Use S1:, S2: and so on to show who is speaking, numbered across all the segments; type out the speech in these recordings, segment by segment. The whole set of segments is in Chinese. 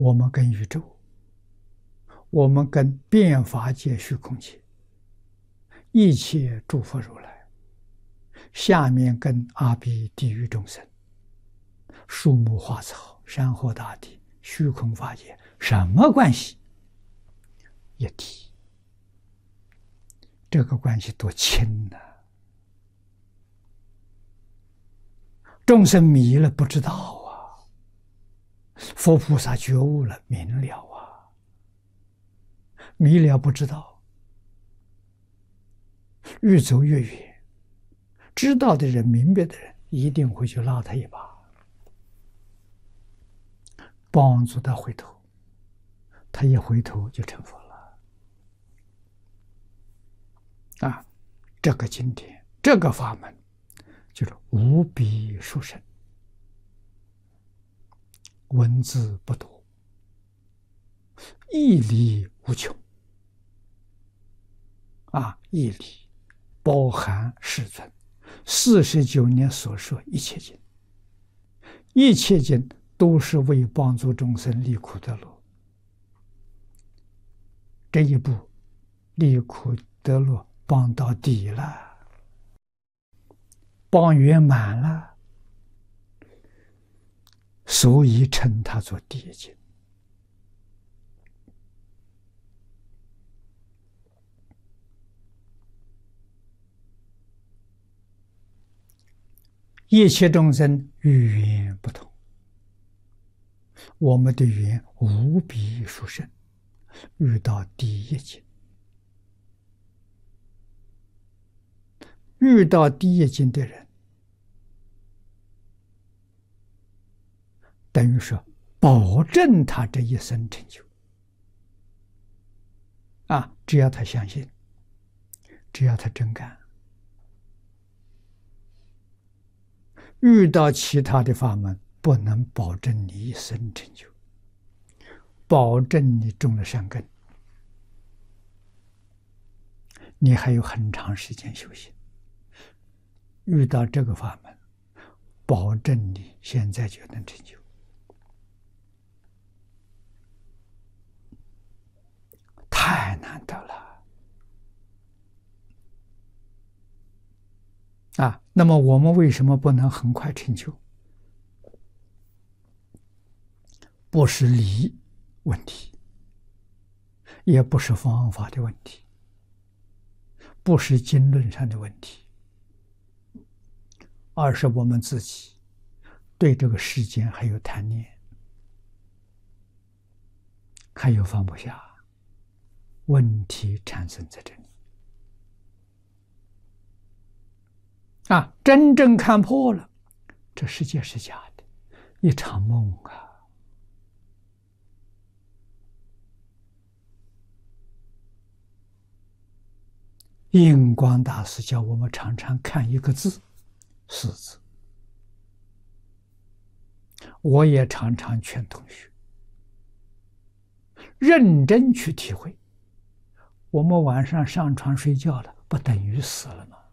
S1: 我们跟宇宙，我们跟变法界、虚空界，一切诸佛如来，下面跟阿鼻地狱众生、树木花草、山河大地、虚空法界，什么关系？一体。这个关系多亲呐！众生迷了不知道啊，佛菩萨觉悟了明了啊，迷了不知道，越走越远。知道的人、明白的人，一定会去拉他一把，帮助他回头。他一回头就成佛了。啊，这个经典，这个法门，就是无比殊胜，文字不多，义理无穷。啊，义理包含世尊49年所说一切经，一切经都是为帮助众生离苦得乐。这一步离苦得乐帮到底了，帮圆满了，所以称它做第一经。一切众生语言不同，我们的语言无比殊胜，遇到第一经，遇到第一经的人，等于说保证他这一生成就。啊，只要他相信，只要他真干。遇到其他的法门，不能保证你一生成就，保证你种了善根，你还有很长时间修行。遇到这个法门，保证你现在就能成就，太难得了。啊，那么我们为什么不能很快成就？不是理问题，也不是方法的问题，不是经论上的问题，而是我们自己对这个世间还有贪念，还有放不下，问题产生在这里。啊，真正看破了，这世界是假的，一场梦啊！印光大师叫我们常常看一个字，四字。我也常常劝同学认真去体会。我们晚上上床睡觉了，不等于死了吗？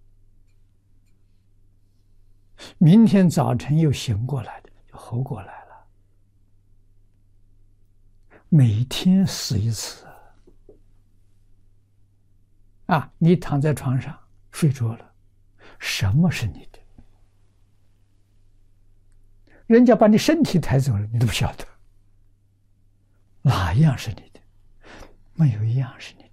S1: 明天早晨又醒过来，就活过来了。每天死一次啊！你躺在床上睡着了，什么是你的？人家把你身体抬走了，你都不晓得，哪一样是你的？没有一样是你的。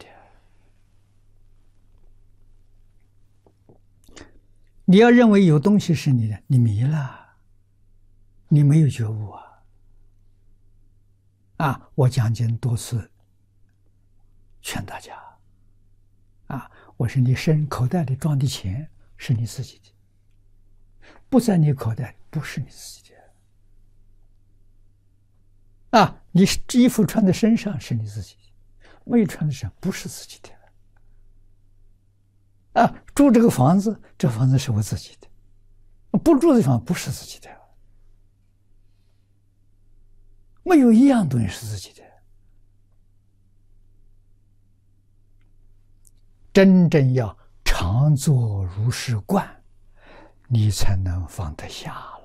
S1: 你要认为有东西是你的，你迷了，你没有觉悟啊！啊，我讲经多次劝大家，啊，我说你口袋里装的钱是你自己的，不在你口袋里不是你自己的。啊，你衣服穿在身上是你自己的，没穿在身上不是自己的。啊，住这个房子，这房子是我自己的；不住的地方不是自己的，没有一样东西是自己的。真正要常作如是观，你才能放得下了。